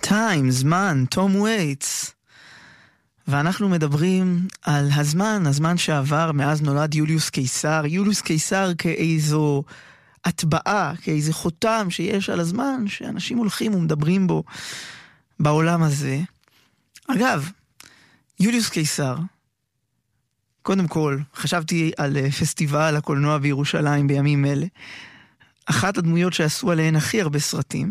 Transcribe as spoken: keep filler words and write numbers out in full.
טיים, זמן, תום וייטס. ואנחנו מדברים על הזמן, הזמן שעבר מאז נולד יוליוס קיסר. יוליוס קיסר כאיזו הטבעה, כאיזה חותם שיש על הזמן שאנשים הולכים ומדברים בו בעולם הזה. אגב, יוליוס קיסר, קודם כל, חשבתי על פסטיבל הקולנוע בירושלים בימים אלה. אחת הדמויות שעשו עליהן הכי הרבה סרטים.